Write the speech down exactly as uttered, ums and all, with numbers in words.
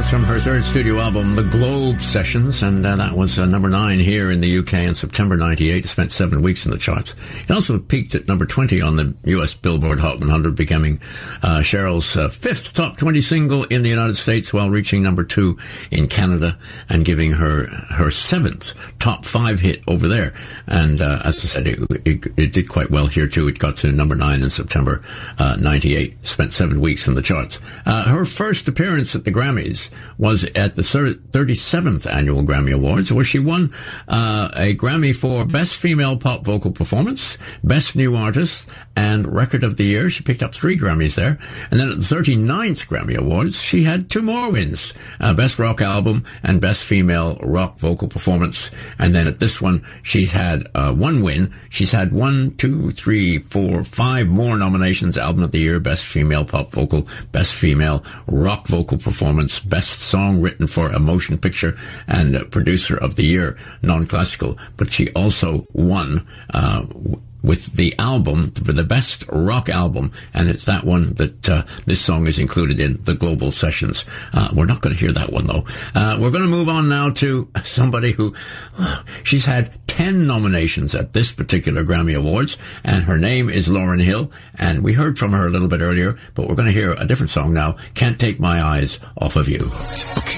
From her third studio album, The Globe Sessions, and uh, that was uh, number nine here in the U K in September ninety-eight. It spent seven weeks in the charts. It also peaked at number twenty on the U S Billboard Hot one hundred, becoming uh, Cheryl's uh, fifth top twenty single in the United States, while reaching number two in Canada and giving her her seventh top five hit over there. And uh, as I said, it, it, it did quite well here too. It got to number nine in September uh, ninety-eight. Spent seven weeks in the charts. Uh, her first appearance at the Grammys was at the thirty-seventh Annual Grammy Awards, where she won uh, a Grammy for Best Female Pop Vocal Performance, Best New Artist, and Record of the Year. She picked up three Grammys there. And then at the thirty-ninth Grammy Awards, she had two more wins, uh, Best Rock Album and Best Female Rock Vocal Performance. And then at this one, she had uh, one win. She's had one, two, three, four, five more nominations: Album of the Year, Best Female Pop Vocal, Best Female Rock Vocal Performance, Best Song Written for a Motion Picture, and uh, Producer of the Year, Non-Classical. But she also won uh, with the album for the Best Rock Album, and it's that one that uh, this song is included in, the Global Sessions. Uh, we're not going to hear that one, though. Uh, we're going to move on now to somebody who, uh, she's had ten nominations at this particular Grammy Awards, and her name is Lauryn Hill, and we heard from her a little bit earlier, but we're going to hear a different song now, Can't Take My Eyes Off of You.